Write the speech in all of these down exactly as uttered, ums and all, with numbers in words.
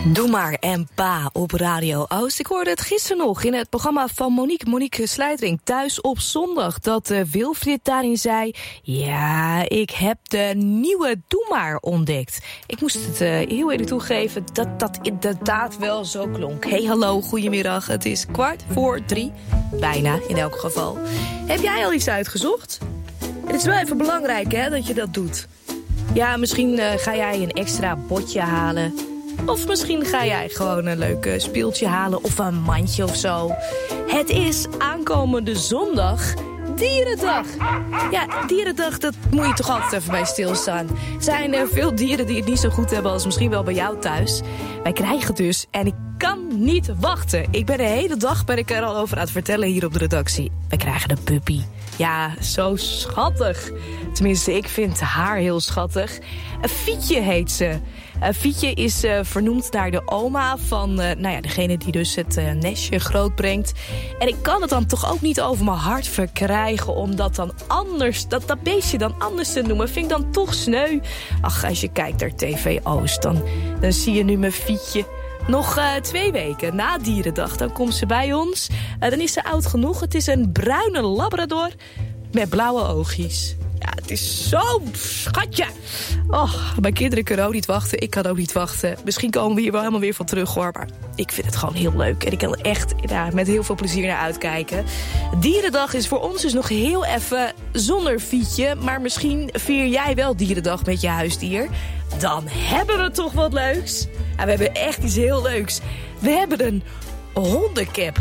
Doe maar en pa op Radio Oost. Ik hoorde het gisteren nog in het programma van Monique, Monique Slijtering, Thuis op Zondag, dat uh, Wilfried daarin zei: ja, ik heb de nieuwe Doe maar ontdekt. Ik moest het uh, heel eerlijk toegeven dat dat inderdaad wel zo klonk. Hey, hallo, goedemiddag. Het is kwart voor drie. Bijna, in elk geval. Heb jij al iets uitgezocht? Het is wel even belangrijk, hè, dat je dat doet. Ja, misschien uh, ga jij een extra botje halen. Of misschien ga jij gewoon een leuk speeltje halen of een mandje of zo. Het is aankomende zondag Dierendag. Ja, Dierendag, dat moet je toch altijd even bij stilstaan. Er zijn er veel dieren die het niet zo goed hebben als misschien wel bij jou thuis. Wij krijgen dus, en ik kan niet wachten. Ik ben de hele dag ben ik er al over aan het vertellen hier op de redactie. Wij krijgen een puppy. Ja, zo schattig. Tenminste, ik vind haar heel schattig. Fietje heet ze. Uh, Fietje is uh, vernoemd naar de oma van uh, nou ja, degene die dus het uh, nestje grootbrengt. En ik kan het dan toch ook niet over mijn hart verkrijgen om dat dan anders, dat, dat beestje dan anders te noemen. Vind ik dan toch sneu. Ach, als je kijkt naar T V Oost, dan, dan zie je nu mijn Fietje. Nog uh, twee weken na Dierendag, dan komt ze bij ons. Uh, dan is ze oud genoeg. Het is een bruine labrador met blauwe oogjes. Ja, het is zo'n schatje. Oh, mijn kinderen kunnen ook niet wachten. Ik kan ook niet wachten. Misschien komen we hier wel helemaal weer van terug, hoor. Maar ik vind het gewoon heel leuk. En ik kan er echt ja, met heel veel plezier naar uitkijken. Dierendag is voor ons dus nog heel even zonder Fietje. Maar misschien vier jij wel Dierendag met je huisdier. Dan hebben we toch wat leuks. Ja, we hebben echt iets heel leuks. We hebben een hondencap.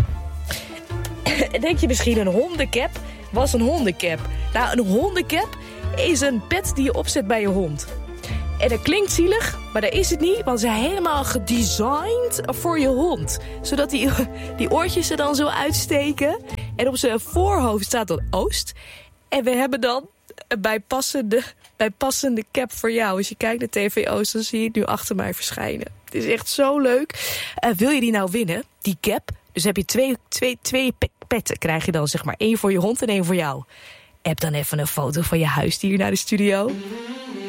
Denk je misschien een hondencap? Was een hondencap. Nou, een hondencap is een pet die je opzet bij je hond. En dat klinkt zielig, maar dat is het niet. Want ze zijn helemaal gedesigned voor je hond. Zodat die, die oortjes er dan zo uitsteken. En op zijn voorhoofd staat dan Oost. En we hebben dan een bijpassende, bijpassende cap voor jou. Als je kijkt naar T V Oost, dan zie je het nu achter mij verschijnen. Het is echt zo leuk. Uh, wil je die nou winnen, die cap? Dus heb je twee, twee, twee petten, krijg je dan zeg maar. Eén voor je hond en één voor jou. App dan even een foto van je huisdier naar de studio.